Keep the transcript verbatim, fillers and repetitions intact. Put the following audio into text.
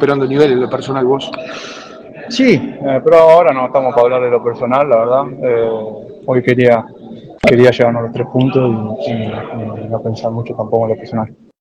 recuperando nivel en lo personal vos. Sí, eh, pero ahora no estamos para hablar de lo personal, la verdad. Eh, hoy quería, quería llevarnos los tres puntos y, y- y no pensar mucho tampoco en lo personal.